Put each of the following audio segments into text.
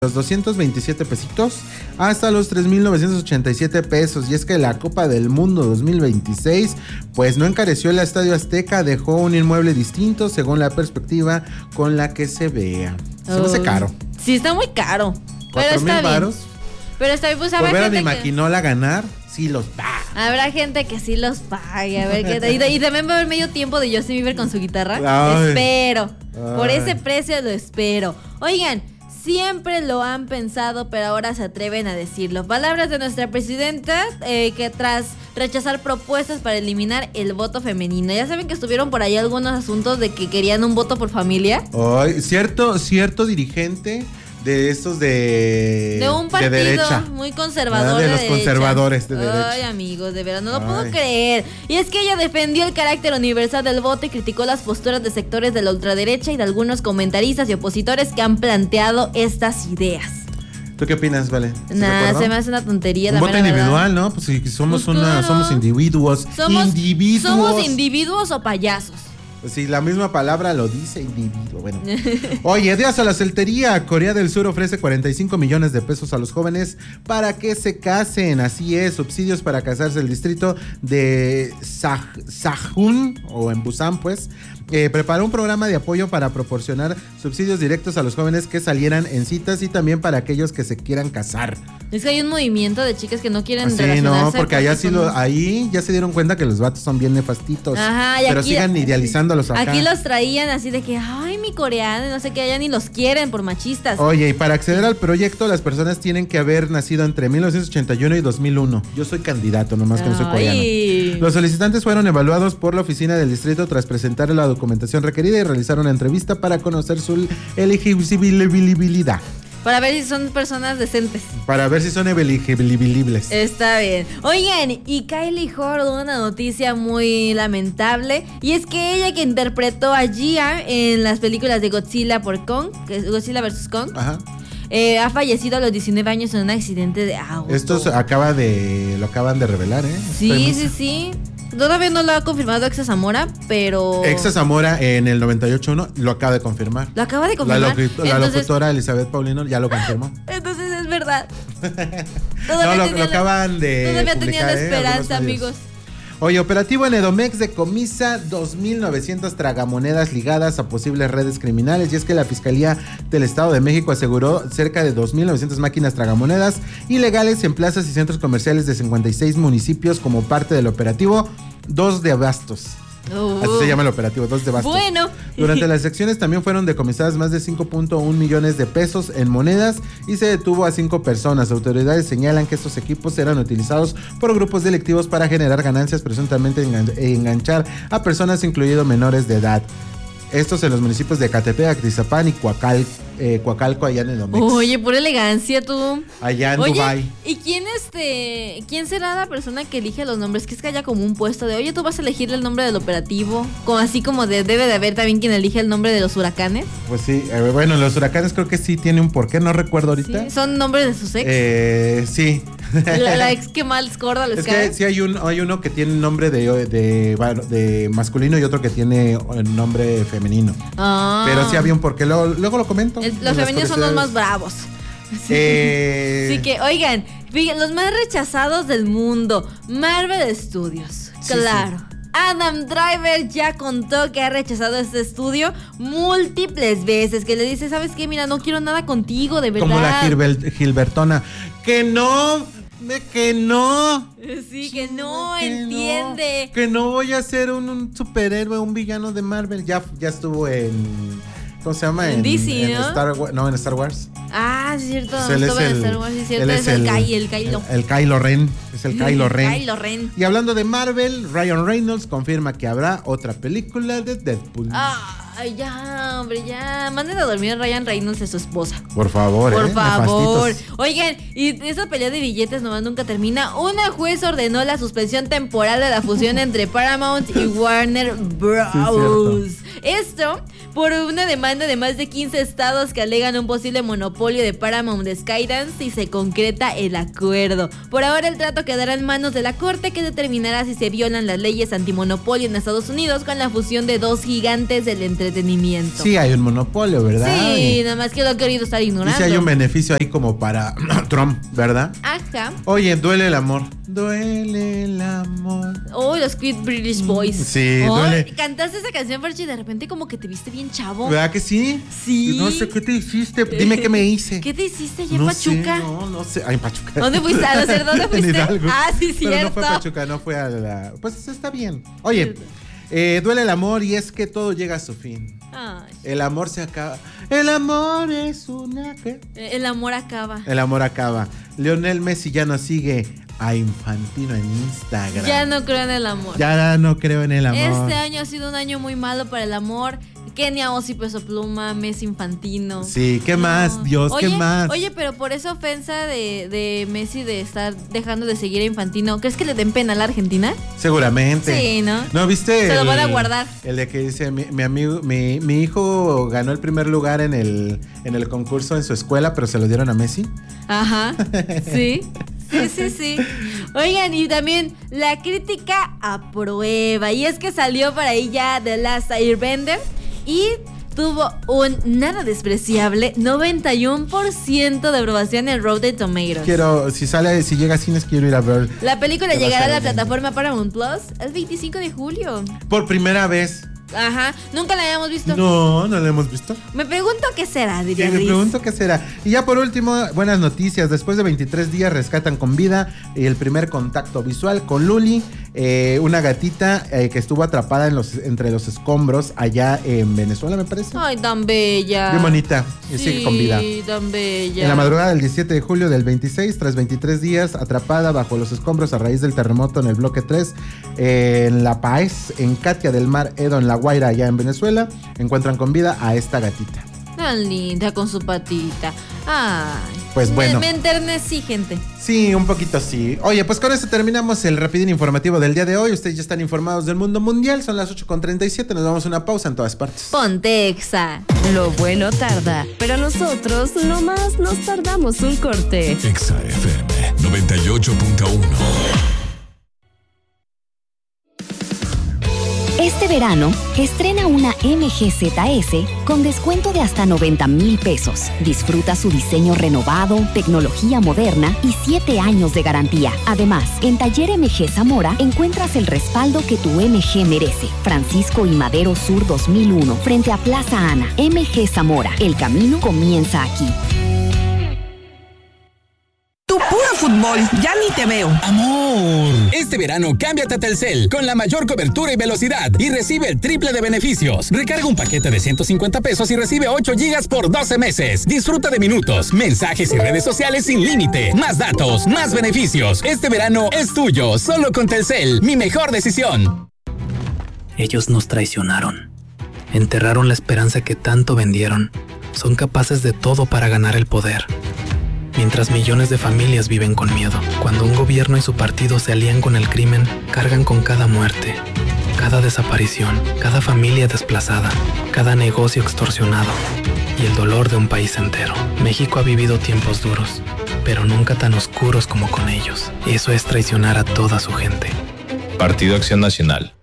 los 227 pesitos hasta los 3,987 pesos. Y es que la Copa del Mundo 2026 pues no encareció el Estadio Azteca, dejó un inmueble distinto según la perspectiva con la que se vea. Se me hace caro. Sí, está muy caro. Pero está bien. Pero está bien, pues habrá gente a mi maquinola ganar, sí los paga. Habrá gente que sí los pague, a ver qué tal. Y también va a haber medio tiempo de Justin Bieber con su guitarra. Espero. Por ese precio lo espero. Oigan, siempre lo han pensado, pero ahora se atreven a decirlo. Palabras de nuestra presidenta, que tras rechazar propuestas para eliminar el voto femenino. Ya saben que estuvieron por ahí algunos asuntos de que querían un voto por familia. Cierto dirigente de estos de un partido de derecha, muy conservador de los conservadores de derecha. Ay, amigos, de verdad, no lo puedo creer. Y es que ella defendió el carácter universal del voto y criticó las posturas de sectores de la ultraderecha y de algunos comentaristas y opositores que han planteado estas ideas. ¿Tú qué opinas, Vale? Nah, se me hace una tontería. Un voto individual, ¿no? Pues si somos somos individuos. ¿Somos individuos o payasos? Si la misma palabra lo dice, individuo. Bueno. Oye, días a la soltería. Corea del Sur ofrece 45 millones de pesos a los jóvenes para que se casen. Así es, subsidios para casarse. El distrito de Sahun, o en Busan, pues, preparó un programa de apoyo para proporcionar subsidios directos a los jóvenes que salieran en citas y también para aquellos que se quieran casar. Es que hay un movimiento de chicas que no quieren relacionarse. Sí, no, porque allá ahí ya se dieron cuenta que los vatos son bien nefastitos. Ajá, pero aquí, sigan idealizándolos acá. Aquí los traían así de que, ay, mi coreano, no sé qué, allá ni los quieren por machistas. Oye, y para acceder al proyecto, las personas tienen que haber nacido entre 1981 y 2001. Yo soy candidato, nomás que no soy coreano. Los solicitantes fueron evaluados por la oficina del distrito tras presentar la documentación requerida y realizar una entrevista para conocer su elegibilidad. Para ver si son personas decentes. Para ver si son elegibles. Está bien. Vyan, y Kylie Horror, una noticia muy lamentable. Y es que ella, que interpretó a Gia en las películas de Godzilla Godzilla vs. Kong. Ajá. Ha fallecido a los 19 años en un accidente de auto. Esto lo acaban de revelar, ¿eh? Sí. Todavía no lo ha confirmado Exa Zamora, pero... Exa Zamora en el 98.1 lo acaba de confirmar. ¿Lo acaba de confirmar? La locutora Elizabeth Paulino ya lo confirmó. Entonces es verdad. Lo acaban de Todavía tenían esperanza, amigos. Oye, operativo en Edomex decomisa 2,900 tragamonedas ligadas a posibles redes criminales. Y es que la Fiscalía del Estado de México aseguró cerca de 2,900 máquinas tragamonedas ilegales en plazas y centros comerciales de 56 municipios como parte del operativo 2 de Abastos. Así se llama el operativo, 2 de Bastos. Bueno. Durante las secciones también fueron decomisadas más de 5.1 millones de pesos en monedas y se detuvo a 5 personas. Autoridades señalan que estos equipos eran utilizados por grupos delictivos para generar ganancias, presuntamente enganchar a personas, incluidos menores de edad. Estos en los municipios de Ecatepec, Atizapán y Coacalco, allá en Edomex. Oye, pura elegancia tú. Allá en Dubái. ¿Y quién será la persona que elige los nombres? Que es que haya como un puesto de, oye, tú vas a elegirle el nombre del operativo, así como debe de haber también quien elige el nombre de los huracanes. Pues sí, bueno, los huracanes creo que sí tiene un porqué, no recuerdo ahorita. ¿Sí? ¿Son nombres de sus ex? Sí. La ex que mal gorda les cae. Es que sí hay uno que tiene nombre de masculino y otro que tiene nombre femenino. Pero sí había un porqué, luego lo comento. Los femeninos son los más bravos. Sí, que, oigan, los más rechazados del mundo, Marvel Studios. Claro. Sí. Adam Driver ya contó que ha rechazado este estudio múltiples veces, que le dice, ¿sabes qué? Mira, no quiero nada contigo, de verdad. Como la Gilbertona. Que no. Sí, que no entiende. Que no voy a ser un superhéroe, un villano de Marvel. Ya estuvo en... ¿Cómo se llama? En DC, ¿no? Star Wars. No, en Star Wars. Ah, sí, cierto. Estuvo en Star Wars, sí, cierto. Es el Kylo. El Kylo Ren. Es el Kylo Ren. Kylo Ren. Y hablando de Marvel, Ryan Reynolds confirma que habrá otra película de Deadpool. Ay, ya, hombre, ya. Manden a dormir a Ryan Reynolds y a su esposa. Por favor, Por favor. Nefastitos. Oigan, y esa pelea de billetes nomás nunca termina. Una juez ordenó la suspensión temporal de la fusión entre Paramount y Warner Bros. Sí, Esto por una demanda de más de 15 estados que alegan un posible monopolio de Paramount de Skydance si se concreta el acuerdo. Por ahora el trato quedará en manos de la corte, que determinará si se violan las leyes antimonopolio en Estados Unidos con la fusión de dos gigantes del entretenimiento. Sí, hay un monopolio, ¿verdad? Sí, nada más que lo ha querido estar ignorando. Y si hay un beneficio ahí como para Trump, ¿verdad? Ajá. Oye, duele el amor. Duele el amor. Oh, los Cute British Boys. Sí, duele. Cantaste esa canción, Ferchi, y de repente como que te viste bien chavo. ¿Verdad que sí? Sí. No sé, ¿qué te hiciste? Dime qué me hice. ¿Qué te hiciste allá en No Pachuca? sé, no sé. Ay, Pachuca. ¿Dónde fuiste? A hacer, ¿dónde fuiste? En Hidalgo. Ah, sí, cierto. Pero no fue a Pachuca, no fue a la... Pues está bien. Oye, duele el amor y es que todo llega a su fin. Ay. El amor se acaba. El amor es una... ¿Qué? El amor acaba. El amor acaba. Lionel Messi ya no sigue a Infantino en Instagram. Ya no creo en el amor. Ya no creo en el amor. Este año ha sido un año muy malo para el amor. Kenia Ozzy Peso Pluma, Messi Infantino. Sí, ¿qué más, Dios? Oye, ¿Qué más? Oye, pero por esa ofensa de Messi de estar dejando de seguir a Infantino, ¿crees que le den pena a la Argentina? Seguramente. Sí, ¿no? ¿No viste? Se lo van a guardar. El de que dice, mi amigo, mi hijo ganó el primer lugar en el concurso en su escuela, pero se lo dieron a Messi. Ajá, sí. Sí. Oigan, y también la crítica aprueba. Y es que salió por ahí ya The Last Airbender y tuvo un nada despreciable 91% de aprobación en Rotten Tomatoes. Si llega a cines, quiero ir a ver. La película llegará a la plataforma Paramount Plus el 25 de julio. Por primera vez. Ajá, nunca la habíamos visto. No la hemos visto. Me pregunto qué será, diría Sí, me pregunto qué será. Y ya por último, buenas noticias. Después de 23 días rescatan con vida el primer contacto visual con Luli, una gatita que estuvo atrapada entre los escombros allá en Venezuela, me parece. Ay, tan bella. Bien bonita. Y sigue con vida. Sí, tan bella. En la madrugada del 17 de julio del 26, tras 23 días atrapada bajo los escombros a raíz del terremoto en el bloque 3, en La Paz, en Katia del Mar, Edo, en La Guaira, allá en Venezuela, encuentran con vida a esta gatita. Tan linda con su patita. Ay. Pues bueno. Me enternecí, gente. Sí, un poquito sí. Oye, pues con esto terminamos el rapidín informativo del día de hoy. Ustedes ya están informados del mundo mundial. Son las 8:37. Nos damos una pausa en todas partes. Ponte Exa. Lo bueno tarda, pero nosotros nomás nos tardamos un corte. Exa FM 98.1. Este verano, estrena una MG ZS con descuento de hasta 90,000 pesos. Disfruta su diseño renovado, tecnología moderna y 7 años de garantía. Además, en Taller MG Zamora encuentras el respaldo que tu MG merece. Francisco y Madero Sur 2001, frente a Plaza Ana. MG Zamora, el camino comienza aquí. Tu puro fútbol, ya ni te veo. Amor, este verano cámbiate a Telcel con la mayor cobertura y velocidad y recibe el triple de beneficios. Recarga un paquete de 150 pesos y recibe 8 gigas por 12 meses. Disfruta de minutos, mensajes y redes sociales sin límite. Más datos, más beneficios. Este verano es tuyo, solo con Telcel, mi mejor decisión. Ellos nos traicionaron. Enterraron la esperanza que tanto vendieron. Son capaces de todo para ganar el poder. Mientras millones de familias viven con miedo, cuando un gobierno y su partido se alían con el crimen, cargan con cada muerte, cada desaparición, cada familia desplazada, cada negocio extorsionado y el dolor de un país entero. México ha vivido tiempos duros, pero nunca tan oscuros como con ellos. Eso es traicionar a toda su gente. Partido Acción Nacional.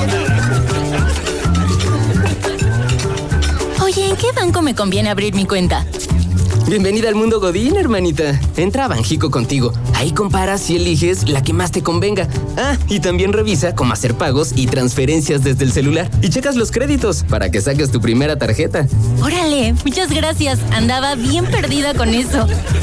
Oye, ¿en qué banco me conviene abrir mi cuenta? Bienvenida al mundo Godín, hermanita. Entra a Banjico Contigo. Ahí comparas y eliges la que más te convenga. Ah, y también revisa cómo hacer pagos y transferencias desde el celular. Y checas los créditos para que saques tu primera tarjeta. Órale, muchas gracias. Andaba bien perdida con eso.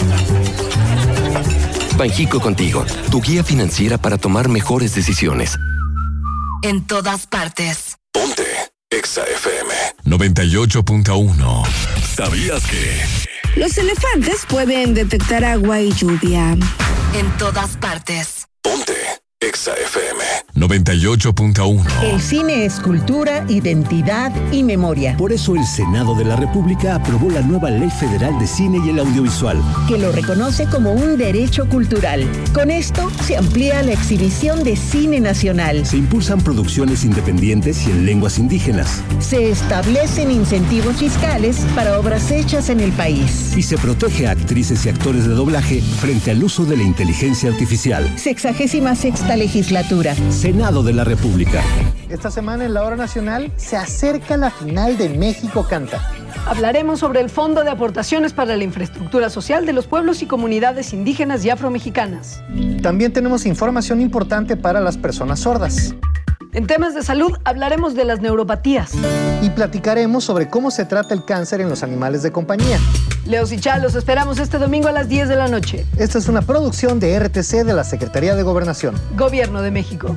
Banjico Contigo, tu guía financiera para tomar mejores decisiones. En todas partes. Ponte Exa FM 98.1. ¿Sabías que? Los elefantes pueden detectar agua y lluvia. En todas partes. Ponte Exa FM 98.1. El cine es cultura, identidad y memoria. Por eso el Senado de la República aprobó la nueva Ley Federal de Cine y el Audiovisual, que lo reconoce como un derecho cultural. Con esto se amplía la exhibición de cine nacional. Se impulsan producciones independientes y en lenguas indígenas. Se establecen incentivos fiscales para obras hechas en el país. Y se protege a actrices y actores de doblaje frente al uso de la inteligencia artificial. 66ª legislatura. Senado de la República. Esta semana en la Hora Nacional se acerca la final de México Canta. Hablaremos sobre el Fondo de Aportaciones para la Infraestructura Social de los Pueblos y Comunidades Indígenas y Afromexicanas. También tenemos información importante para las personas sordas. En temas de salud hablaremos de las neuropatías. Y platicaremos sobre cómo se trata el cáncer en los animales de compañía. Leos y Chá, los esperamos este domingo a las 10 de la noche. Esta es una producción de RTC de la Secretaría de Gobernación. Gobierno de México.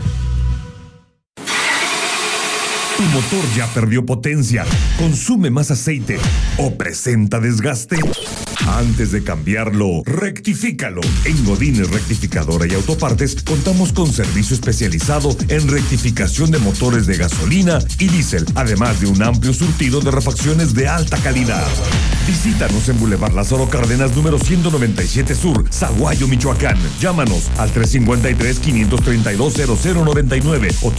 ¿Tu motor ya perdió potencia, consume más aceite o presenta desgaste? Antes de cambiarlo, rectifícalo. En Godínez Rectificadora y Autopartes contamos con servicio especializado en rectificación de motores de gasolina y diésel, además de un amplio surtido de refacciones de alta calidad. Visítanos en Boulevard Lázaro Cárdenas, número 197 Sur, Zaguayo, Michoacán. Llámanos al 353-532-0099 o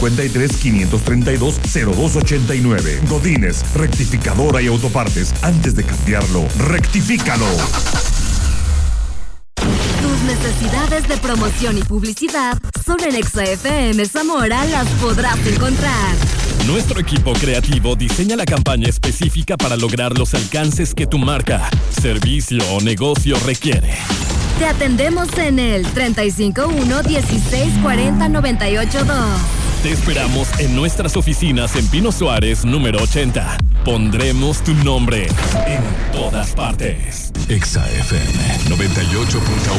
353-532-0289. Godínez Rectificadora y Autopartes. Antes de cambiarlo, rectifícalo. Tus necesidades de promoción y publicidad solo en Exa FM Zamora las podrás encontrar. Nuestro equipo creativo diseña la campaña específica para lograr los alcances que tu marca, servicio o negocio requiere. Te atendemos en el 351-1640-982. Te esperamos en nuestras oficinas en Pino Suárez, número 80. Pondremos tu nombre en todas partes. Exa FM 98.1.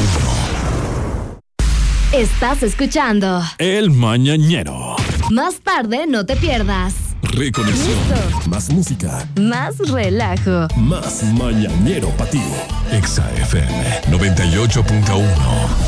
Estás escuchando El Mañañero. Más tarde no te pierdas. Reconexión. Listo. Más música. Más relajo. Más mañanero para ti. Exa FM 98.1.